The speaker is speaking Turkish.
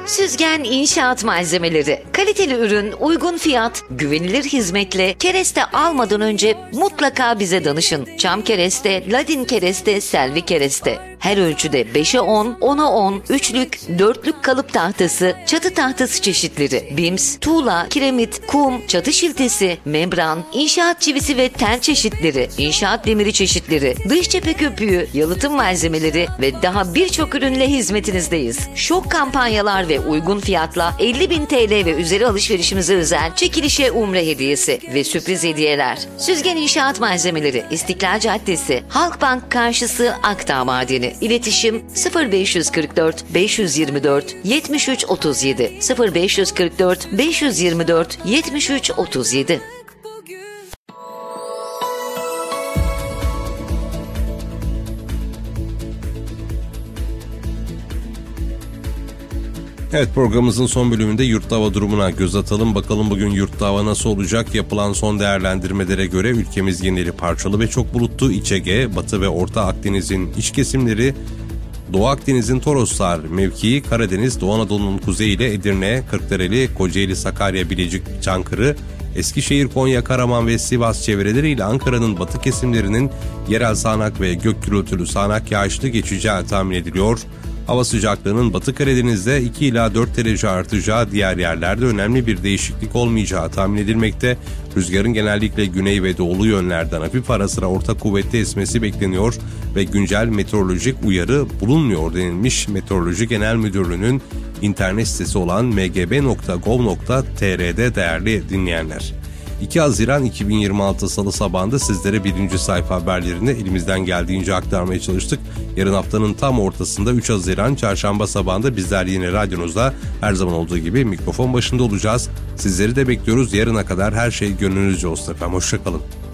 Süzgen İnşaat Malzemeleri. Kaliteli ürün, uygun fiyat, güvenilir hizmetle kereste almadan önce mutlaka bize danışın. Çam kereste, ladin kereste, selvi kereste. Her ölçüde 5'e 10, 10'a 10, üçlük, dörtlük kalıp tahtası, çatı tahtası çeşitleri, bims, tuğla, kiremit, kum, çatı şiltesi, membran, inşaat çivisi ve tel çeşitleri, inşaat demiri çeşitleri, dış cephe köpüğü, yalıtım malzemeleri ve daha birçok ürünle hizmetinizdeyiz. Şok kampanyalar ve uygun fiyatla 50.000 TL ve üzeri alışverişimize özel çekilişe umre hediyesi ve sürpriz hediyeler. Süzgen İnşaat Malzemeleri, İstiklal Caddesi, Halkbank karşısı, Akdağ Madeni. İletişim 0544 524 73 37 0544 524 73 37. Evet, programımızın son bölümünde yurtta hava durumuna göz atalım. Bakalım bugün yurtta hava nasıl olacak? Yapılan son değerlendirmelere göre ülkemiz geneli parçalı ve çok bulutlu. İç Ege, Batı ve Orta Akdeniz'in iç kesimleri, Doğu Akdeniz'in Toroslar mevkii, Karadeniz, Doğu Anadolu'nun kuzeyi ile Edirne, Kırklareli, Kocaeli, Sakarya, Bilecik, Çankırı, Eskişehir, Konya, Karaman ve Sivas çevreleri ile Ankara'nın batı kesimlerinin yerel sağanak ve gök gürültülü sağanak yağışlı geçeceği tahmin ediliyor. Hava sıcaklığının Batı Karadeniz'de 2 ila 4 derece artacağı, diğer yerlerde önemli bir değişiklik olmayacağı tahmin edilmekte. Rüzgarın genellikle güney ve doğulu yönlerden hafif ara sıra orta kuvvetli esmesi bekleniyor ve güncel meteorolojik uyarı bulunmuyor denilmiş Meteoroloji Genel Müdürlüğü'nün internet sitesi olan mgb.gov.tr'de değerli dinleyenler. 2 Haziran 2026 Salı sabahında sizlere birinci sayfa haberlerini elimizden geldiğince aktarmaya çalıştık. Yarın haftanın tam ortasında 3 Haziran Çarşamba sabahında bizler yine radyonuzda her zaman olduğu gibi mikrofon başında olacağız. Sizleri de bekliyoruz. Yarına kadar her şey gönlünüzce olsun efendim. Hoşçakalın.